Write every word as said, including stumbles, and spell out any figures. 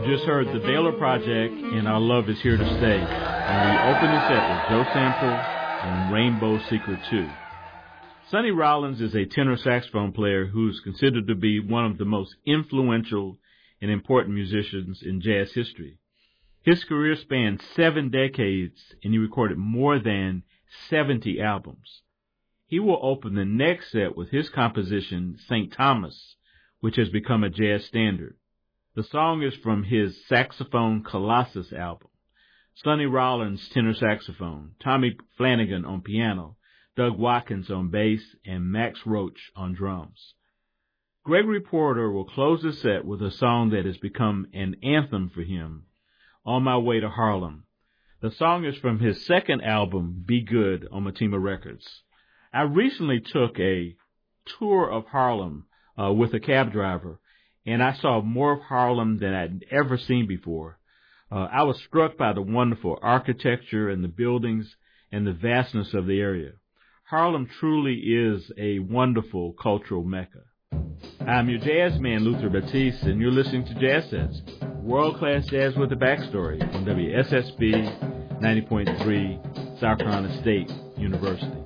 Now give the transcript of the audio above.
Just heard the Baylor Project and Our Love Is Here to Stay. And we open the set with Joe Sample and Rainbow Secret two. Sonny Rollins is a tenor saxophone player who's considered to be one of the most influential and important musicians in jazz history. His career spanned seven decades, and he recorded more than seventy albums. He will open the next set with his composition, Saint Thomas, which has become a jazz standard. The song is from his Saxophone Colossus album. Sonny Rollins, tenor saxophone, Tommy Flanagan on piano, Doug Watkins on bass, and Max Roach on drums. Gregory Porter will close the set with a song that has become an anthem for him, On My Way to Harlem. The song is from his second album, Be Good, on Matima Records. I recently took a tour of Harlem uh, with a cab driver, and I saw more of Harlem than I'd ever seen before. Uh, I was struck by the wonderful architecture and the buildings and the vastness of the area. Harlem truly is a wonderful cultural mecca. I'm your jazz man, Luther Batiste, and you're listening to Jazz Sets, world-class jazz with a backstory on W S S B ninety point three, South Carolina State University.